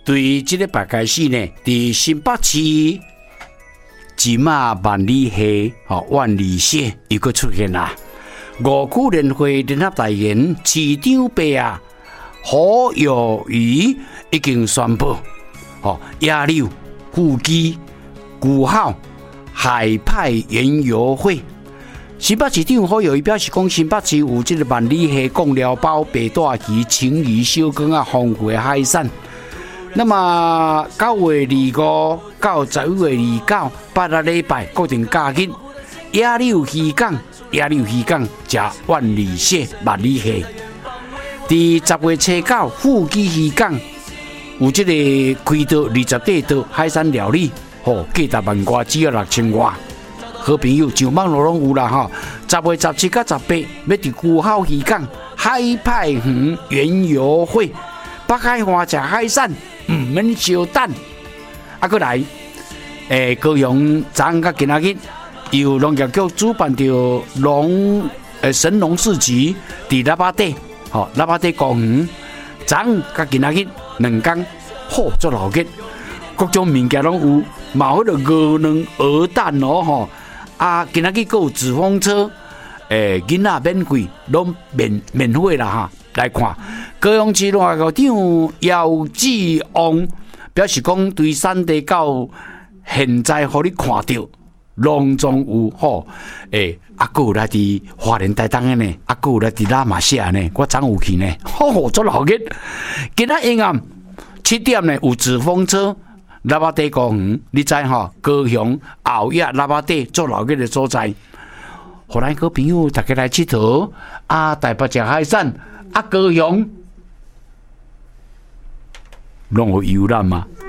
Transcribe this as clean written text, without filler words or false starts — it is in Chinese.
对这个白开始呢，伫新北市金马万里溪、万里蟹又个出现啦。五区联会联合代言市长伯啊，何友谊已经宣布，野柳、富基、古号海派园游会。新北市长何友谊表示讲，新北市有这个万里溪、贡寮包、白带鱼、青鱼、小港啊，丰富的海产。那么9月25到11月29，8个礼拜固定假日，野柳渔港食万里蟹、万里蟹。伫10月初9，富基渔港有这个开到20地道海产料理，价值万外，只要6000外。好朋友上网路拢有啦哈。10月17到18，要伫古号渔港海派园园游会，北海花食海产。唔免烧等，过来，高雄昨昏甲今仔日由农业局主办着神农市集，伫喇叭底，喇叭底公园，昨昏甲今仔日2天，足热闹，各种物件拢有，嘛有迄个鹅卵鹅蛋哦，今仔日佫有纸风车，囡仔免贵，拢免费啦哈。来看，高雄市农业局长姚志旺表示讲，对产地到现在，互你看到，拢总有吼，佫有来伫花莲台东的呢，佫有来伫拉玛西亚呢，我昨有去呢，足热闹。今仔阴暗7点呢，有纸风车，喇叭底公园，你知吼？高雄后夜喇叭底足热闹的所在，互咱好朋友大家来佚佗，台北食海产。高雄拢有游览嘛？